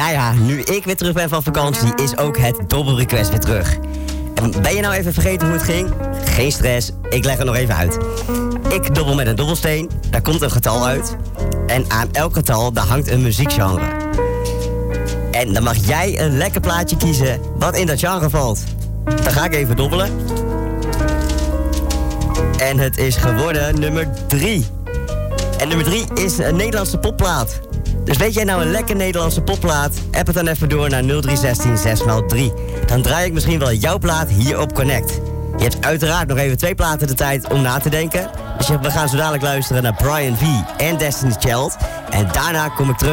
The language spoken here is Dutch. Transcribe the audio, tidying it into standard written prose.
Ja, nu ik weer terug ben van vakantie is ook het dobbelrequest weer terug. En ben je nou even vergeten hoe het ging? Geen stress, ik leg het nog even uit. Ik dobbel met een dobbelsteen, daar komt een getal uit. En aan elk getal, daar hangt een muziekgenre. En dan mag jij een lekker plaatje kiezen wat in dat genre valt. Dan ga ik even dobbelen. En het is geworden nummer 3. En nummer 3 is een Nederlandse popplaat. Dus weet jij nou een lekker Nederlandse popplaat? App het dan even door naar 0316 6x3. Dan draai ik misschien wel jouw plaat hier op Connect. Je hebt uiteraard nog even 2 platen de tijd om na te denken. Dus we gaan zo dadelijk luisteren naar Brian V. en Destiny's Child. En daarna kom ik terug